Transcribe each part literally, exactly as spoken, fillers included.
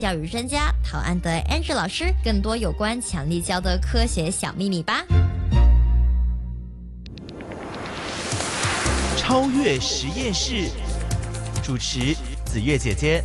教育专家陶安德 Andrew 老师更多有关强力胶的科学小秘密吧。 超越实验室，主持子月姐姐。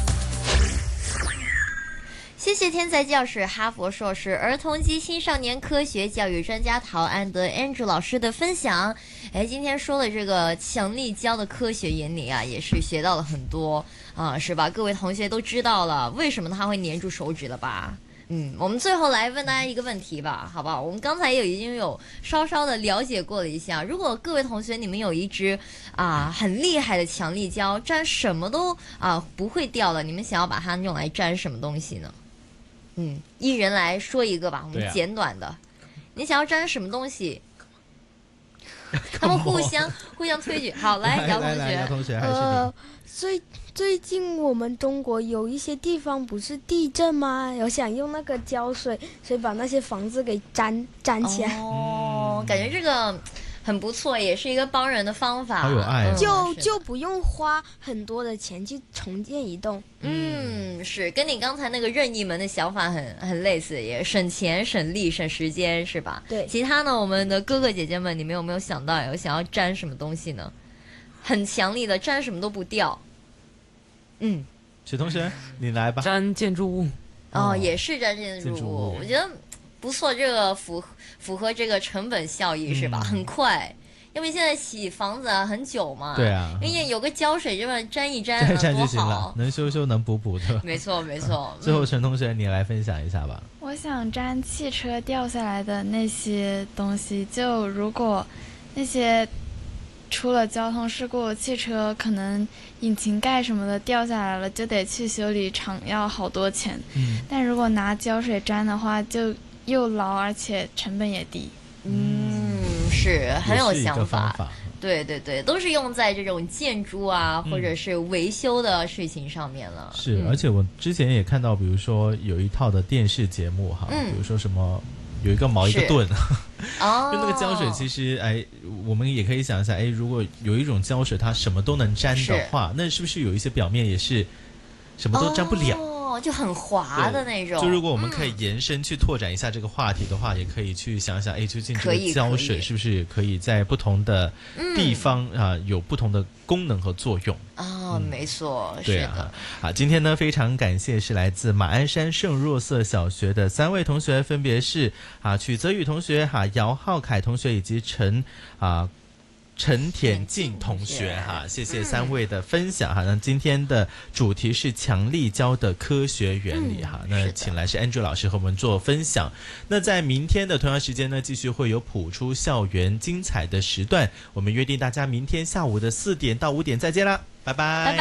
谢谢天才教师、哈佛硕士、儿童及青少年科学教育专家陶安德 Andrew 老师的分享。哎，今天说了这个强力胶的科学原理啊，也是学到了很多啊，是吧？各位同学都知道了为什么它会粘住手指了吧？嗯，我们最后来问大家一个问题吧，好不好？我们刚才也已经有稍稍的了解过了一下，如果各位同学你们有一支啊很厉害的强力胶，粘什么都啊不会掉了，你们想要把它用来粘什么东西呢？嗯，一人来说一个吧，我们简短的。啊、你想要粘什么东西？他们互相互相推举。好，来，姚同学。 姚同学， 呃，最最近我们中国有一些地方不是地震吗？有想用那个胶水，所以把那些房子给粘粘起来。 哦，感觉这个很不错，也是一个帮人的方法。 好有爱、啊嗯，就就不用花很多的钱去重建一栋。 嗯，是跟你刚才那个任意门的想法很很类似，也省钱、省力、省时间，是吧？ 对。 其他呢，我们的哥哥姐姐们，你们有没有想到有想要粘什么东西呢？很强力的，粘什么都不掉。嗯， 许同学，你来吧。 粘建筑物。 哦，也是粘建筑物， 建筑物我觉得不错，这个符符合这个成本效益，是吧？嗯、很快。因为现在洗房子啊很久嘛， 对啊， 因为有个胶水这么沾一沾， 沾一沾就行了，能修修能补补的。 没错没错。 最后陈同学你来分享一下吧。 我想粘汽车掉下来的那些东西，就如果那些出了交通事故，汽车可能引擎盖什么的掉下来了，就得去修理厂，要好多钱。嗯，但如果拿胶水粘的话，就又牢而且成本也低。 嗯，是很有想法， 法对对对，都是用在这种建筑啊、嗯、或者是维修的事情上面了。 是、 嗯， 而且我之前也看到，比如说有一套的电视节目哈，嗯、比如说什么有一个毛一个盾， 哦， 就那个胶水，其实哎，我们也可以想一下，哎，如果有一种胶水它什么都能粘的话，那是不是有一些表面也是什么都粘不了？ 哦就很滑的那种。 就如果我们可以延伸去拓展一下这个话题的话，嗯、也可以去想想，哎，究竟这个胶水是不是可以在不同的地方啊、呃、有不同的功能和作用？ 哦，嗯、没错， 对啊。好，今天呢非常感谢是来自马鞍山圣若瑟小学的三位同学，分别是啊曲泽宇同学、哈、啊、姚浩凯同学以及陈啊。陈田静同学哈，谢谢三位的分享哈。那今天的主题是强力胶的科学原理哈。 嗯、 那请来是 Andrew 老师和我们做分享。那在明天的同样时间呢，继续会有普出校园精彩的时段。我们约定大家明天下午的四点到五点再见啦，拜拜。拜拜。